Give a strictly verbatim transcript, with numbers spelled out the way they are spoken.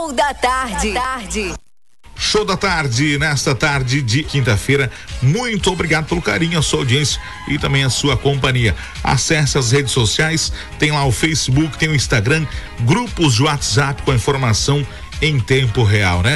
Show da tarde. tarde. Show da tarde, nesta tarde de quinta-feira. Muito obrigado pelo carinho, a sua audiência e também a sua companhia. Acesse as redes sociais, tem lá o Facebook, tem o Instagram, grupos de WhatsApp com a informação em tempo real, né?